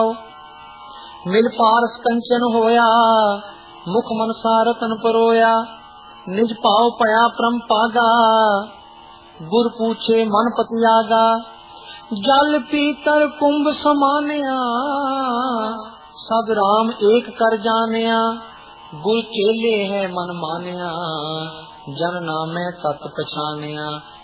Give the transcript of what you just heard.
ਮਿਲ ਪਾਰਸ ਕੰਚਨ ਹੋਇਆ, ਮੁਖ ਮਨਸਾ ਰਤਨ ਪਰੋਇਆ। ਨਿਜ ਭਾਉ ਭਇਆ ਪ੍ਰਮ ਪਾਗਾ, ਗੁਰ ਪੂਛੇ ਮਨ ਪਤਿਆਗਾ। ਜਲ ਪੀਤਰ ਕੁੰਭ ਸਮਾਨਿਆ, ਸਭ ਰਾਮ ਏਕ ਕਰ ਜਾਣਿਆ। ਗੁਰ ਚੇਲੇ ਹੈ ਮਨ ਮਾਨਿਆ, ਜਨ ਨਾਮੈ ਤਤ ਪਛਾਨਿਆ।